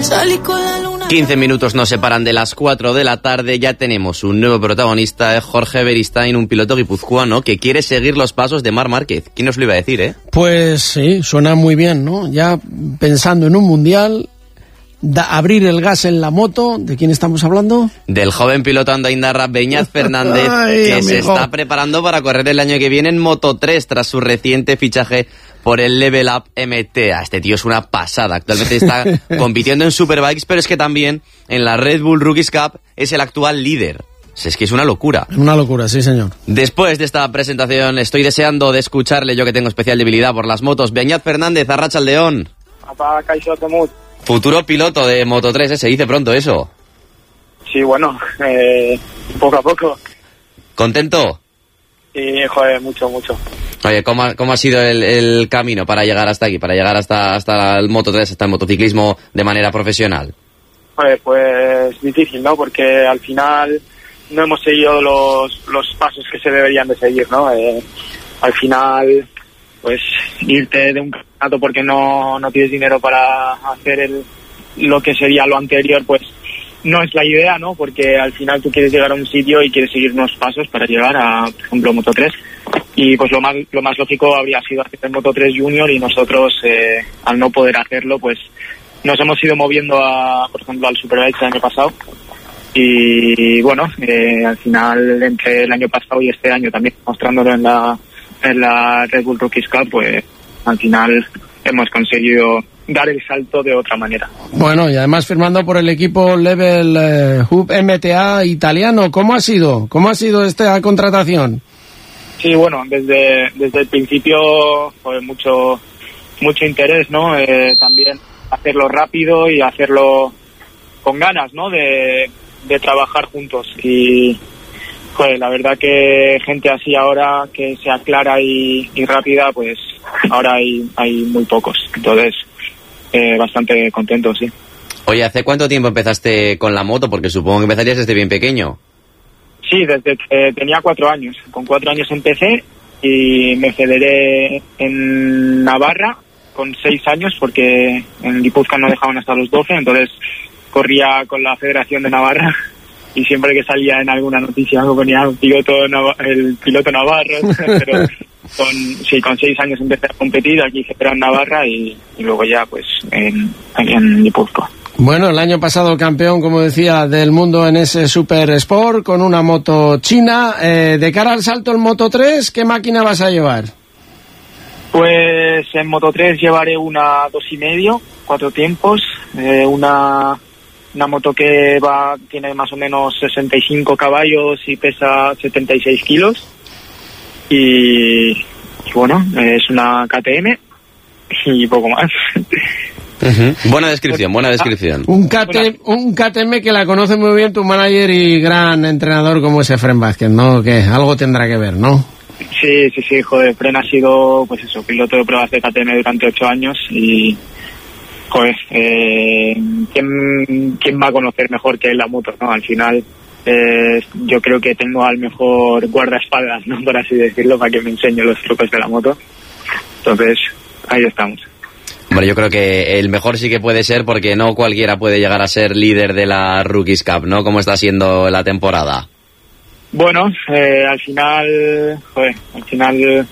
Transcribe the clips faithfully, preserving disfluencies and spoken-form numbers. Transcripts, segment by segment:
Salí con la luna. quince minutos nos separan de las cuatro de la tarde. Ya tenemos un nuevo protagonista, es Jorge Beristain, un piloto guipuzcoano que quiere seguir los pasos de Marc Márquez. ¿Quién nos lo iba a decir, eh? Pues sí, suena muy bien, ¿no? Ya pensando en un mundial, da, abrir el gas en la moto. ¿De quién estamos hablando? Del joven piloto andaindarra Beñat Fernández. Ay, que amigo. se está preparando para correr el año que viene en Moto tres tras su reciente fichaje por el Level Up M T A. Este tío es una pasada. Actualmente está compitiendo en Superbikes, pero es que también en la Red Bull Rookies Cup es el actual líder. Es que es una locura. Una locura, sí, señor. Después de esta presentación estoy deseando de escucharle, yo que tengo especial debilidad por las motos. Beñat Fernández, Arratsaldeon. Apa, Kaixo Temut. Futuro piloto de Moto tres, ¿eh? Se dice pronto eso. Sí, bueno, eh, poco a poco. ¿Contento? Y, joder, mucho, mucho. Oye, ¿cómo ha, cómo ha sido el, el camino para llegar hasta aquí, para llegar hasta, hasta el Moto tres, hasta el motociclismo de manera profesional? Joder, pues difícil, ¿no? Porque al final no hemos seguido los, los pasos que se deberían de seguir, ¿no? Eh, al final, pues irte de un campeonato porque no, no tienes dinero para hacer el, lo que sería lo anterior, pues no es la idea, ¿no? Porque al final tú quieres llegar a un sitio y quieres seguir unos pasos para llegar a, por ejemplo, Moto tres. Y pues lo más lo más lógico habría sido hacer el Moto tres Junior y nosotros, eh, al no poder hacerlo, pues nos hemos ido moviendo, a, por ejemplo, al Superbike el año pasado. Y bueno, eh, al final, entre el año pasado y este año también, mostrándolo en la, en la Red Bull Rookies Cup, pues al final hemos conseguido dar el salto de otra manera. Bueno, y además firmando por el equipo Level eh, Hub M T A italiano. ¿Cómo ha sido? ¿Cómo ha sido esta contratación? Sí, bueno, desde desde el principio fue mucho mucho interés, ¿no? Eh, también hacerlo rápido y hacerlo con ganas, ¿no? De, de trabajar juntos. Y joder, la verdad que gente así ahora que sea clara y, y rápida, pues ahora hay hay muy pocos. Entonces, eh, bastante contento, sí. Oye, ¿hace cuánto tiempo empezaste con la moto? Porque supongo que empezarías desde bien pequeño. Sí, desde que tenía cuatro años. Con cuatro años empecé y me federé en Navarra con seis años porque en Guipúzcoa no dejaban hasta los doce, entonces corría con la Federación de Navarra y siempre que salía en alguna noticia me ponía un piloto Nav- el piloto Navarro, pero con, sí, con seis años empecé a competir aquí en Navarra y, y luego ya pues en, en Guipúzcoa. Bueno, el año pasado campeón, como decía, del mundo en ese Super Sport con una moto china. Eh, de cara al salto en Moto tres, ¿qué máquina vas a llevar? Pues en Moto tres llevaré una dos y medio, cuatro tiempos, eh, una una moto que va tiene más o menos sesenta y cinco caballos y pesa setenta y seis kilos y, y bueno, es una K T M y poco más. Uh-huh. Buena descripción, buena descripción. Un, K T, un K T M que la conoce muy bien tu manager y gran entrenador como es Efren Vázquez, ¿no? Que algo tendrá que ver, ¿no? Sí, sí, sí, joder, Efren ha sido, pues eso, piloto de pruebas de K T M durante ocho años y, joder, eh, ¿quién, ¿quién va a conocer mejor que él la moto, no? Al final, eh, yo creo que tengo al mejor guardaespaldas, ¿no? Por así decirlo, para que me enseñe los trucos de la moto. Entonces, ahí estamos. Hombre, yo creo que el mejor sí que puede ser porque no cualquiera puede llegar a ser líder de la Rookies Cup, ¿no? ¿Cómo está siendo la temporada? Bueno, eh, al final, joder, al final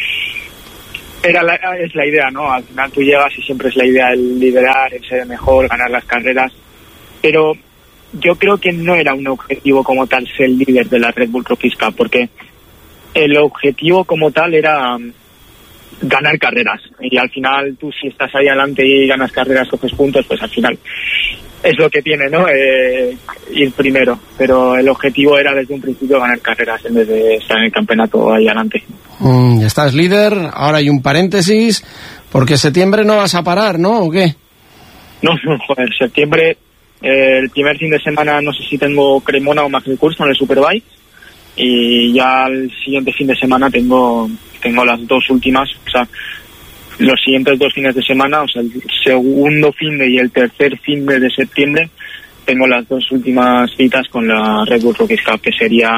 era la, es la idea, ¿no? Al final tú llegas y siempre es la idea el liderar, el ser mejor, ganar las carreras, pero yo creo que no era un objetivo como tal ser el líder de la Red Bull Rookies Cup, porque el objetivo como tal era ganar carreras y al final tú si estás ahí adelante y ganas carreras, coges puntos, pues al final es lo que tiene, ¿no? Eh, ir primero, pero el objetivo era desde un principio ganar carreras en vez de estar en el campeonato ahí adelante. Mm, ya estás líder, ahora hay un paréntesis, porque septiembre no vas a parar, ¿no? ¿O qué? No, no, joder, septiembre, eh, el primer fin de semana no sé si tengo Cremona o Magnicurs con el Superbike y ya el siguiente fin de semana tengo tengo las dos últimas, o sea, los siguientes dos fines de semana, o sea, el segundo fin de y el tercer fin de, de septiembre, tengo las dos últimas citas con la Red Bull Rookies Cup, que sería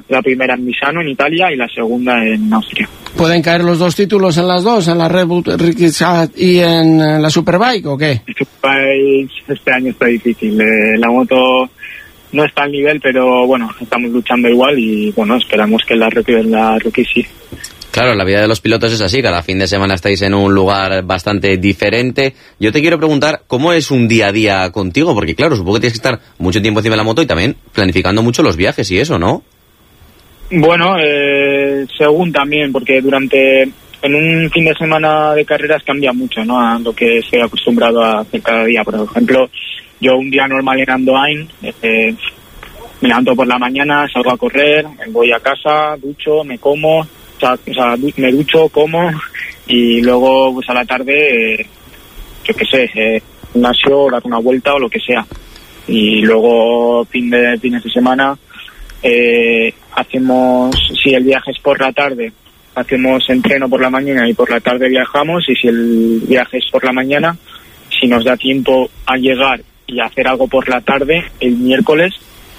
la primera en Misano, en Italia, y la segunda en Austria. ¿Pueden caer los dos títulos en las dos, en la Red Bull y en la Superbike, o qué? Superbike este año está difícil. Eh, la moto no está al nivel, pero bueno, estamos luchando igual y bueno, esperamos que la Rookie, la Rookie sí. Claro, la vida de los pilotos es así, cada fin de semana estáis en un lugar bastante diferente. Yo te quiero preguntar, ¿cómo es un día a día contigo? Porque claro, supongo que tienes que estar mucho tiempo encima de la moto y también planificando mucho los viajes y eso, ¿no? Bueno, eh, según también, porque durante, en un fin de semana de carreras cambia mucho, ¿no? A lo que estoy acostumbrado a hacer cada día. Por ejemplo, yo un día normal en Andoain, eh, me levanto por la mañana, salgo a correr, voy a casa, ducho, me como, o sea, o sea me ducho, como, y luego pues a la tarde, eh, yo qué sé, eh, gimnasio, dar una vuelta o lo que sea. Y luego fin de fines de semana, eh, hacemos, si el viaje es por la tarde, hacemos entreno por la mañana y por la tarde viajamos, y si el viaje es por la mañana, si nos da tiempo a llegar y hacer algo por la tarde, el miércoles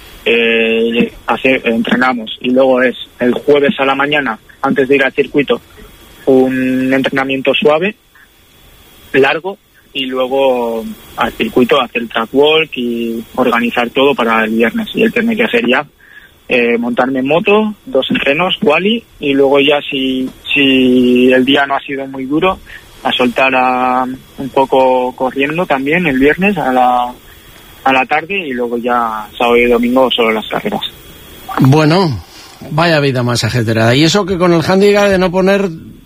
eh, hacer, entrenamos, y luego es el jueves a la mañana, antes de ir al circuito, un entrenamiento suave, largo, y luego al circuito hacer el track walk y organizar todo para el viernes. Y el viernes ya sería eh, montarme en moto, dos entrenos, quali, y luego ya si, si el día no ha sido muy duro, a soltar a, un poco corriendo también el viernes a la, a la tarde, y luego ya sábado y domingo solo las carreras. Bueno, vaya vida más ajetreada. Y eso que con el hándicap de no poner,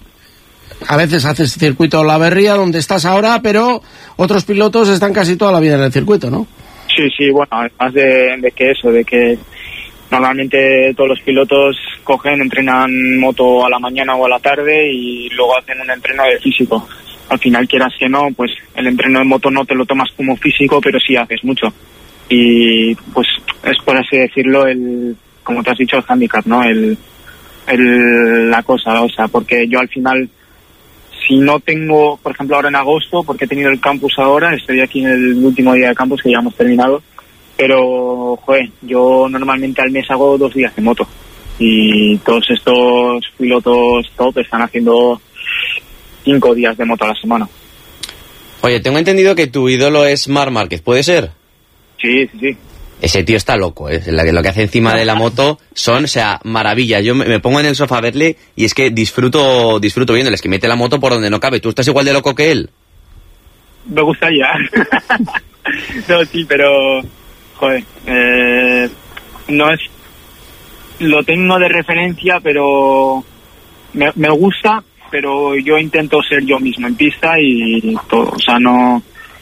a veces haces circuito La Berría donde estás ahora, pero otros pilotos están casi toda la vida en el circuito, ¿no? Sí, sí, bueno, además de, de que eso, de que normalmente todos los pilotos cogen, entrenan moto a la mañana o a la tarde y luego hacen un entreno de físico. Al final, quieras que no, pues el entreno de moto no te lo tomas como físico, pero sí haces mucho. Y pues es, por así decirlo, el, como te has dicho, el handicap, ¿no? El, el, la cosa, o sea, porque yo al final, si no tengo, por ejemplo, ahora en agosto, porque he tenido el campus ahora, estoy aquí en el último día de campus que ya hemos terminado, pero, joder, yo normalmente al mes hago dos días de moto, y todos estos pilotos top están haciendo cinco días de moto a la semana. Oye, tengo entendido que tu ídolo es Marc Márquez, ¿puede ser? Sí, sí, sí. Ese tío está loco, ¿eh? Lo que hace encima de la moto son, o sea, maravillas. Yo me, me pongo en el sofá a verle y es que disfruto disfruto viéndole. Es que mete la moto por donde no cabe. ¿Tú estás igual de loco que él? Me gustaría. No, sí, pero... Joder, eh, no es... Lo tengo de referencia, pero... Me, me gusta, pero yo intento ser yo mismo en pista y todo. O sea, no...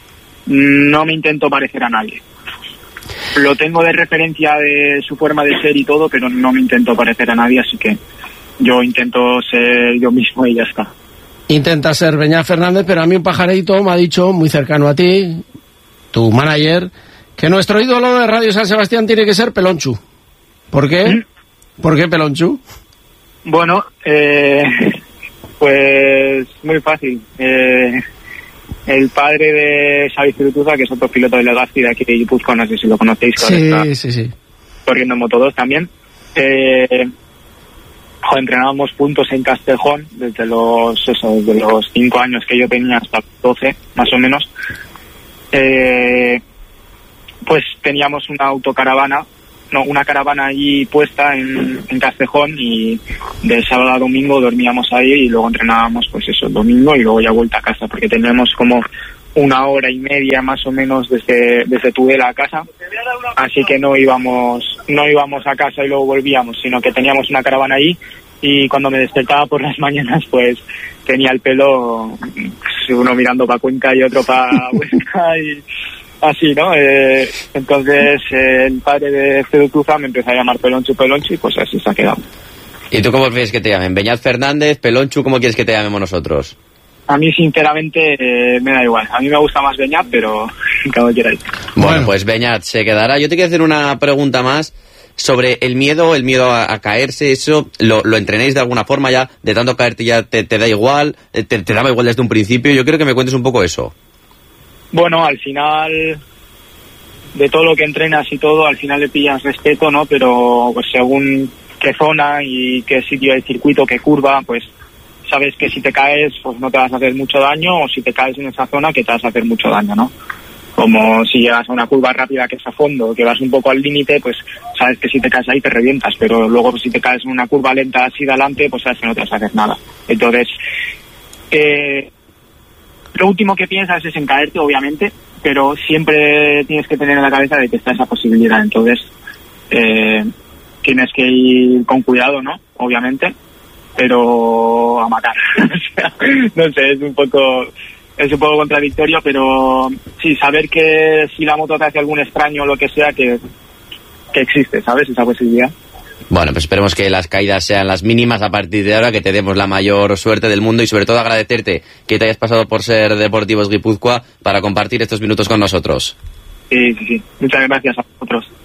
No me intento parecer a nadie. Lo tengo de referencia de su forma de ser y todo, pero no me intento parecer a nadie, así que yo intento ser yo mismo y ya está. Intenta ser Beñat Fernández, pero a mí un pajarito me ha dicho, muy cercano a ti, tu manager, que nuestro ídolo de Radio San Sebastián tiene que ser Pelonchu. ¿Por qué? ¿Mm? ¿Por qué Pelonchu? Bueno, eh, pues muy fácil. Eh, el padre de Xavi Zurutuza, que es otro piloto de Legazpi de aquí de Guipúzcoa, no sé si lo conocéis. Sí, sí, sí. Corriendo en Moto dos también. Eh, jo, entrenábamos juntos en Castejón desde los eso, desde los cinco años que yo tenía hasta doce, más o menos. Eh, pues teníamos una autocaravana, no, una caravana allí puesta en, en Castejón, y de sábado a domingo dormíamos ahí y luego entrenábamos pues eso, el domingo, y luego ya vuelta a casa, porque teníamos como una hora y media más o menos desde, desde Tudela a casa, así que no íbamos, no íbamos a casa y luego volvíamos, sino que teníamos una caravana ahí, y cuando me despertaba por las mañanas pues tenía el pelo, uno mirando para Cuenca y otro para Huesca y así, ¿no? Eh, entonces eh, el padre de Zurutuza me empezó a llamar Pelonchu, Pelonchu, y pues así se ha quedado. ¿Y tú cómo prefieres que te llamen? ¿Beñat Fernández, Pelonchu? ¿Cómo quieres que te llamemos nosotros? A mí, sinceramente, eh, me da igual. A mí me gusta más Beñat, pero como quieráis. Bueno, bueno, pues Beñat se quedará. Yo te quiero hacer una pregunta más sobre el miedo, el miedo a, a caerse. ¿Eso lo, lo entrenéis de alguna forma ya? ¿De tanto caerte ya te, te da igual? Te, ¿Te daba igual desde un principio? Yo quiero que me cuentes un poco eso. Bueno, al final, de todo lo que entrenas y todo, al final le pillas respeto, ¿no? Pero pues según qué zona y qué sitio del circuito, qué curva, pues sabes que si te caes pues no te vas a hacer mucho daño, o si te caes en esa zona que te vas a hacer mucho daño, ¿no? Como si llegas a una curva rápida que es a fondo, que vas un poco al límite, pues sabes que si te caes ahí te revientas, pero luego pues, si te caes en una curva lenta así de adelante, pues sabes que no te vas a hacer nada. Entonces, eh, lo último que piensas es en caerte, obviamente, pero siempre tienes que tener en la cabeza de que está esa posibilidad. Entonces, eh, tienes que ir con cuidado, ¿no? Obviamente, pero a matar. O sea, no sé, es un poco es un poco contradictorio, pero sí, saber que si la moto te hace algún extraño o lo que sea, que, que existe, ¿sabes? Esa posibilidad. Bueno, pues esperemos que las caídas sean las mínimas a partir de ahora, que te demos la mayor suerte del mundo y sobre todo agradecerte que te hayas pasado por Ser Deportivos Guipúzcoa para compartir estos minutos con nosotros. Sí, sí, sí. Muchas gracias a vosotros.